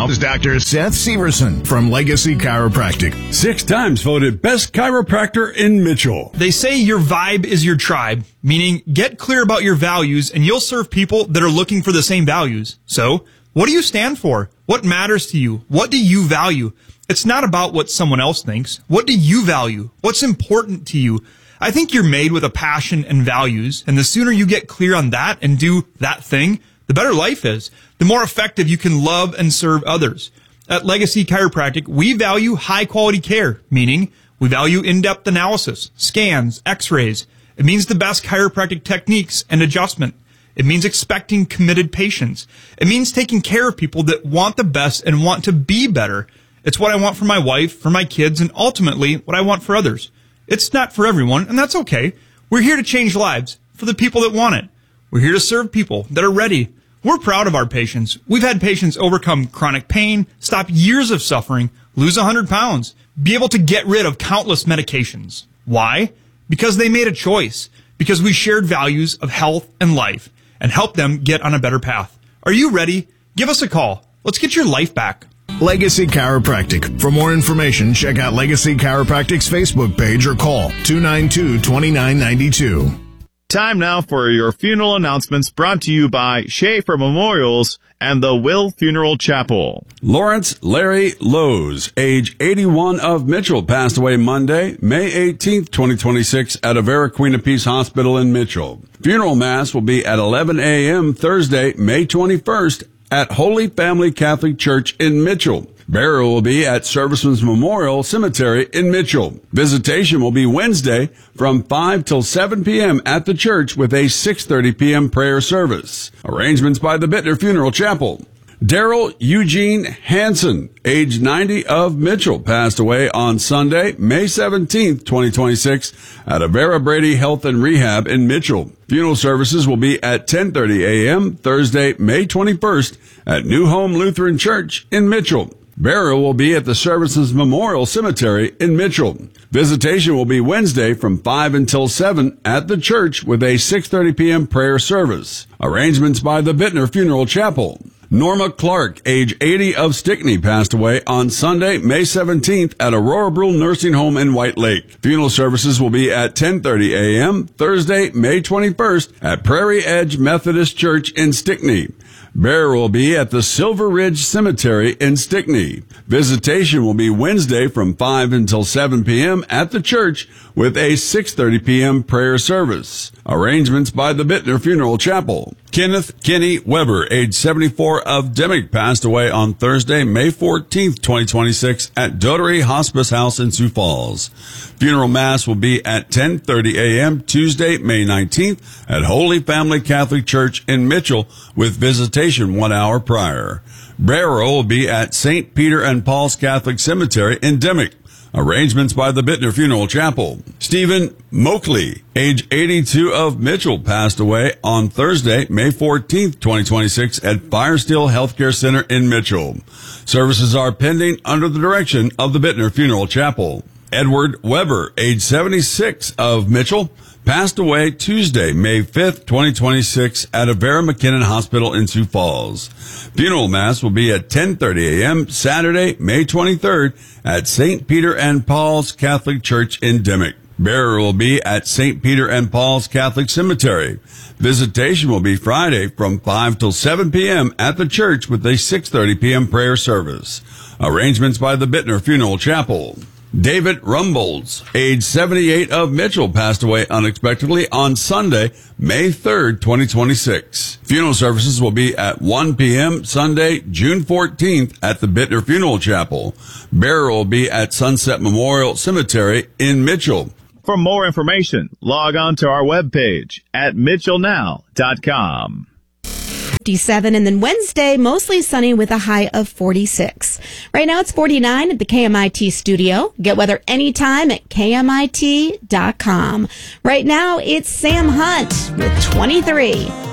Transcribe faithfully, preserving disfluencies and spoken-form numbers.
now is Doctor Seth Severson from Legacy Chiropractic. Six times voted best chiropractor in Mitchell. They say your vibe is your tribe, meaning get clear about your values and you'll serve people that are looking for the same values. So, what do you stand for? What matters to you? What do you value? It's not about what someone else thinks. What do you value? What's important to you? I think you're made with a passion and values, and the sooner you get clear on that and do that thing, the better life is. The more effective you can love and serve others. At Legacy Chiropractic, we value high-quality care, meaning we value in-depth analysis, scans, x-rays. It means the best chiropractic techniques and adjustment. It means expecting committed patients. It means taking care of people that want the best and want to be better. It's what I want for my wife, for my kids, and ultimately what I want for others. It's not for everyone, and that's okay. We're here to change lives for the people that want it. We're here to serve people that are ready. We're proud of our patients. We've had patients overcome chronic pain, stop years of suffering, lose one hundred pounds, be able to get rid of countless medications. Why? Because they made a choice. Because we shared values of health and life and helped them get on a better path. Are you ready? Give us a call. Let's get your life back. Legacy Chiropractic. For more information, check out Legacy Chiropractic's Facebook page or call two nine two, two nine nine two. Time now for your funeral announcements brought to you by Schaefer Memorials and the Will Funeral Chapel. Lawrence Larry Lowe's, age eighty-one, of Mitchell, passed away Monday, May eighteenth, twenty twenty-six at Avera Queen of Peace Hospital in Mitchell. Funeral Mass will be at eleven a.m. Thursday, May twenty-first at Holy Family Catholic Church in Mitchell. Burial will be at Servicemen's Memorial Cemetery in Mitchell. Visitation will be Wednesday from five till seven p.m. at the church with a six thirty p.m. prayer service. Arrangements by the Bittner Funeral Chapel. Daryl Eugene Hansen, age ninety, of Mitchell, passed away on Sunday, May seventeenth, twenty twenty-six at Avera Brady Health and Rehab in Mitchell. Funeral services will be at ten thirty a.m. Thursday, May twenty-first at New Home Lutheran Church in Mitchell. Burial will be at the Services Memorial Cemetery in Mitchell. Visitation will be Wednesday from five until seven at the church with a six thirty p.m. prayer service. Arrangements by the Bittner Funeral Chapel. Norma Clark, age eighty, of Stickney, passed away on Sunday, May seventeenth at Aurora Brule Nursing Home in White Lake. Funeral services will be at ten thirty a.m. Thursday, May twenty-first at Prairie Edge Methodist Church in Stickney. Burial will be at the Silver Ridge Cemetery in Stickney. Visitation will be Wednesday from five until seven p.m. at the church with a six thirty p.m. prayer service. Arrangements by the Bittner Funeral Chapel. Kenneth Kenny Weber, age seventy-four, of Demick, passed away on Thursday, May fourteenth, twenty twenty-six at Dotery Hospice House in Sioux Falls. Funeral Mass will be at ten thirty a.m. Tuesday, May nineteenth at Holy Family Catholic Church in Mitchell with visitation one hour prior. Burial will be at Saint Peter and Paul's Catholic Cemetery in Demick. Arrangements by the Bittner Funeral Chapel. Stephen Moakley, age eighty-two, of Mitchell, passed away on Thursday, May fourteenth, twenty twenty-six at Firesteel Healthcare Center in Mitchell. Services are pending under the direction of the Bittner Funeral Chapel. Edward Weber, age seventy-six, of Mitchell, passed away Tuesday, May fifth, twenty twenty-six at Avera McKinnon Hospital in Sioux Falls. Funeral Mass will be at ten thirty a.m. Saturday, May twenty-third at Saint Peter and Paul's Catholic Church in Demick. Burial will be at Saint Peter and Paul's Catholic Cemetery. Visitation will be Friday from five till seven p.m. at the church with a six thirty p.m. prayer service. Arrangements by the Bittner Funeral Chapel. David Rumbolds, age seventy-eight, of Mitchell, passed away unexpectedly on Sunday, May third, twenty twenty-six. Funeral services will be at one p.m. Sunday, June fourteenth at the Bittner Funeral Chapel. Burial will be at Sunset Memorial Cemetery in Mitchell. For more information, log on to our webpage at mitchell now dot com. fifty-seven, and then Wednesday, mostly sunny with a high of forty-six. Right now it's forty-nine at the K M I T studio. Get weather anytime at K M I T dot com. Right now it's Sam Hunt with twenty-three.